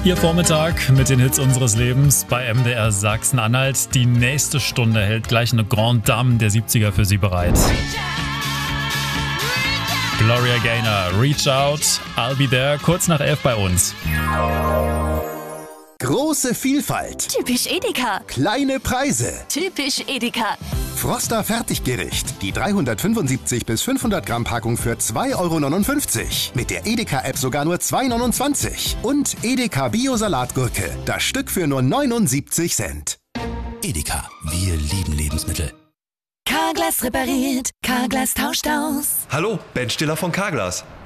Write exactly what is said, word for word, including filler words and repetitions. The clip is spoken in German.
Ihr Vormittag mit den Hits unseres Lebens bei M D R Sachsen-Anhalt. Die nächste Stunde hält gleich eine Grande Dame der siebziger für Sie bereit. Gloria Gaynor, Reach Out, I'll Be There, kurz nach elf bei uns. Große Vielfalt. Typisch Edeka. Kleine Preise. Typisch Edeka. Froster Fertiggericht. Die dreihundertfünfundsiebzig bis fünfhundert Gramm Packung für zwei Euro neunundfünfzig. Mit der Edeka-App sogar nur zwei Euro neunundzwanzig. Und Edeka Bio-Salatgurke. Das Stück für nur neunundsiebzig Cent. Edeka, wir lieben Lebensmittel. Carglass repariert. Carglass tauscht aus. Hallo, Ben Stiller von Carglass.